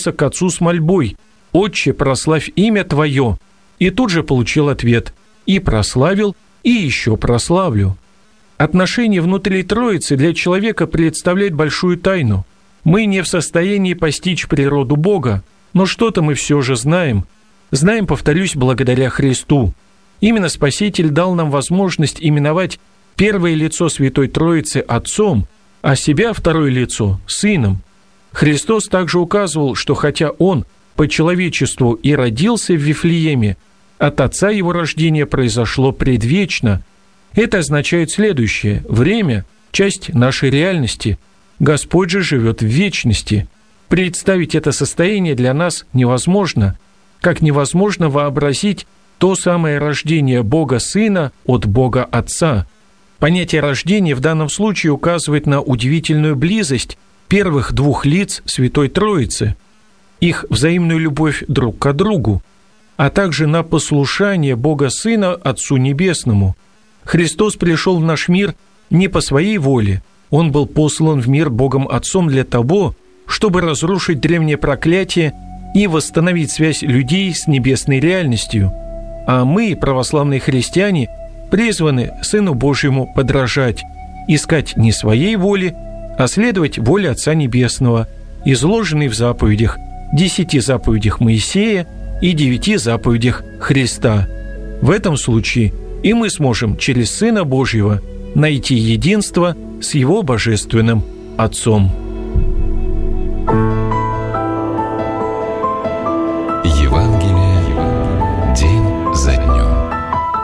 обратился к Отцу с мольбой: «Отче, прославь имя Твое». И тут же получил ответ: «И прославил, и еще прославлю». Отношения внутри Троицы для человека представляют большую тайну. Мы не в состоянии постичь природу Бога, но что-то мы все же знаем. Знаем, повторюсь, благодаря Христу. Именно Спаситель дал нам возможность именовать первое лицо Святой Троицы Отцом, а себя, второе лицо, Сыном. Христос также указывал, что хотя Он по человечеству и родился в Вифлееме, от Отца Его рождения произошло предвечно. Это означает следующее: время – часть нашей реальности, Господь же живет в вечности. Представить это состояние для нас невозможно, как невозможно вообразить то самое рождение Бога Сына от Бога Отца. Понятие рождения в данном случае указывает на удивительную близость первых двух лиц Святой Троицы, их взаимную любовь друг к другу, а также на послушание Бога Сына Отцу Небесному. Христос пришел в наш мир не по своей воле, Он был послан в мир Богом Отцом для того, чтобы разрушить древнее проклятие и восстановить связь людей с небесной реальностью. А мы, православные христиане, призваны Сыну Божьему подражать, искать не своей воли, а следовать воле Отца Небесного, изложенной в заповедях, 10 заповедях Моисея и 9 заповедях Христа. В этом случае и мы сможем через Сына Божьего найти единство с Его Божественным Отцом.